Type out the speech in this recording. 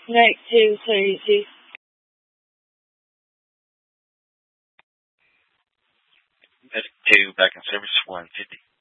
Night 2, Serenity. Medic 2, back in service 150.